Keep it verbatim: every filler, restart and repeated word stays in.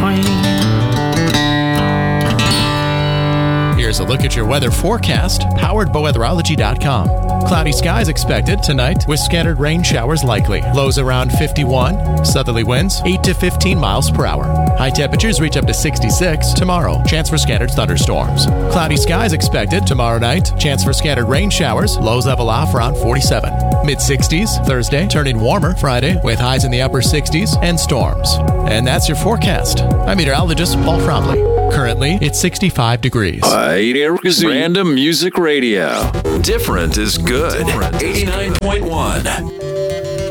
Here's a look at your weather forecast, powered by weatherology dot com. Cloudy skies expected tonight with scattered rain showers likely. Lows around fifty-one. Southerly winds eight to fifteen miles per hour. High temperatures reach up to sixty-six tomorrow. Chance for scattered thunderstorms. Cloudy skies expected tomorrow night. Chance for scattered rain showers. Lows level off around forty-seven. mid sixties Thursday, turning warmer Friday with highs in the upper sixties and storms. And that's your forecast. I'm meteorologist Paul Fromley. Currently, it's sixty-five degrees. Random Music Radio. Different is good. eighty-nine point one.